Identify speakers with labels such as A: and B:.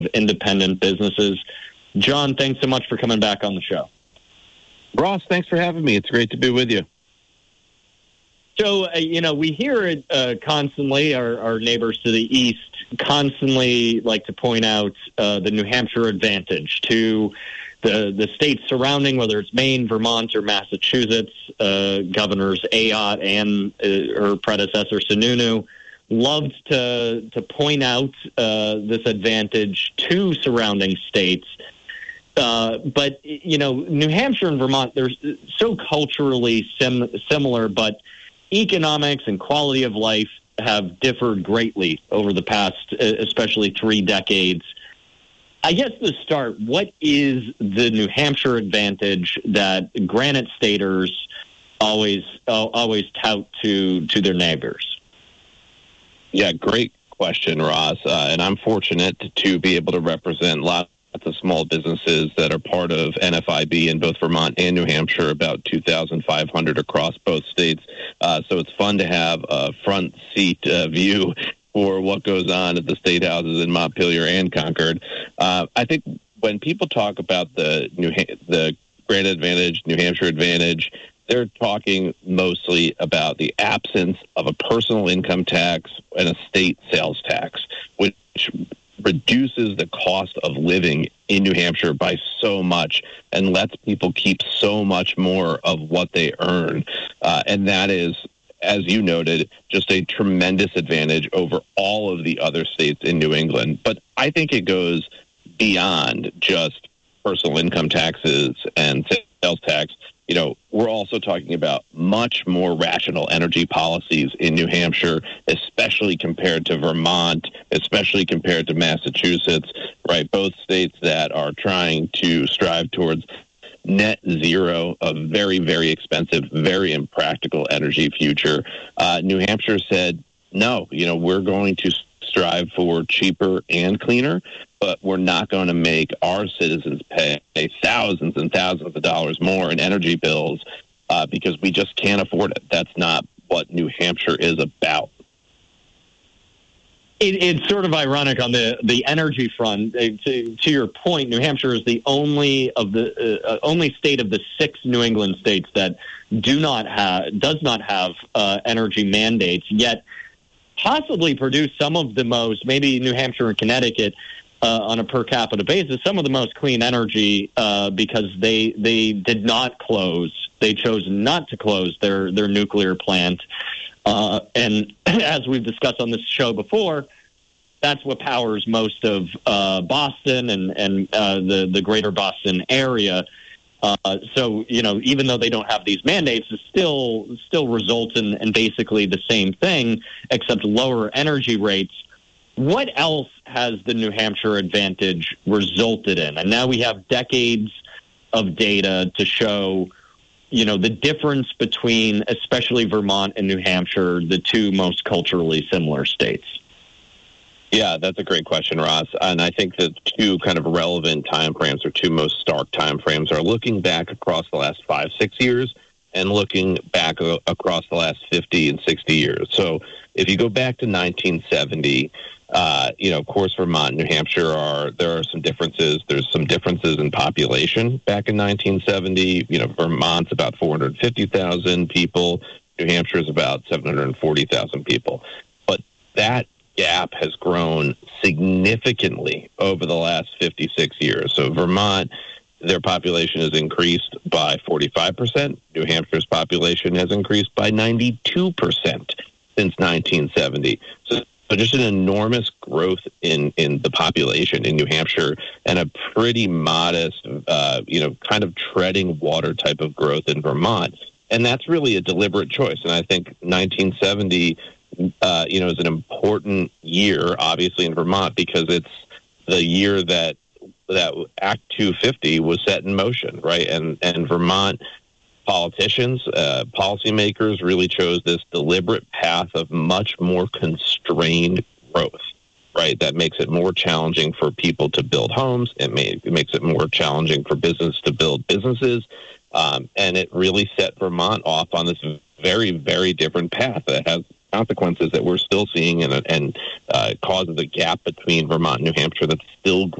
A: independent businesses. John, thanks so much for coming back on the show.
B: Ross, thanks for having me. It's great to be with you.
A: So, we hear it constantly, our neighbors to the east constantly like to point out the New Hampshire advantage to the states surrounding, whether it's Maine, Vermont, or Massachusetts. Governors Ayotte and her predecessor Sununu loved to point out this advantage to surrounding states. But, New Hampshire and Vermont, they're so culturally similar, but economics and quality of life have differed greatly over the past, especially 3 decades. I guess to start, what is the New Hampshire advantage that Granite Staters always tout to their neighbors?
B: Yeah, great question, Ross. And I'm fortunate to be able to represent lots of small businesses that are part of NFIB in both Vermont and New Hampshire, about 2,500 across both states. So it's fun to have a front seat view for what goes on at the state houses in Montpelier and Concord. I think when people talk about the Granite advantage, New Hampshire advantage, they're talking mostly about the absence of a personal income tax and a state sales tax, which reduces the cost of living in New Hampshire by so much and lets people keep so much more of what they earn. And that is, as you noted, just a tremendous advantage over all of the other states in New England. But I think it goes beyond just personal income taxes and sales tax. We're also talking about much more rational energy policies in New Hampshire, especially compared to Vermont, especially compared to Massachusetts, right? Both states that are trying to strive towards net zero, a very, very expensive, very impractical energy future. New Hampshire said, no, we're going to strive for cheaper and cleaner, but we're not going to make our citizens pay thousands and thousands of dollars more in energy bills because we just can't afford it. That's not what New Hampshire is about.
A: It's sort of ironic on the energy front. To your point, New Hampshire is the only state of the 6 New England states that does not have energy mandates, yet possibly produce some of the most, maybe New Hampshire and Connecticut, on a per capita basis, some of the most clean energy because they did not close. They chose not to close their nuclear plant. And as we've discussed on this show before, that's what powers most of Boston and the greater Boston area. So, even though they don't have these mandates, it still results in basically the same thing, except lower energy rates. What else has the New Hampshire advantage resulted in? And now we have decades of data to show, the difference between especially Vermont and New Hampshire, the 2 most culturally similar states.
B: Yeah, that's a great question, Ross. And I think the 2 kind of relevant time frames, or 2 most stark time frames, are looking back across the last 5-6 years and looking back across the last 50 and 60 years. So if you go back to 1970, of course, Vermont and New Hampshire there are some differences. There's some differences in population back in 1970. Vermont's about 450,000 people. New Hampshire is about 740,000 people. But that gap has grown significantly over the last 56 years. So Vermont, their population has increased by 45%. New Hampshire's population has increased by 92% since 1970. So just an enormous growth in the population in New Hampshire and a pretty modest, kind of treading water type of growth in Vermont. And that's really a deliberate choice. And I think 1970 is an important year, obviously, in Vermont, because it's the year that Act 250 was set in motion, right? And Vermont politicians, policymakers really chose this deliberate path of much more constrained growth, right? That makes it more challenging for people to build homes. It makes it more challenging for business to build businesses. And it really set Vermont off on this very, very different path that has consequences that we're still seeing and causes a gap between Vermont and New Hampshire that's still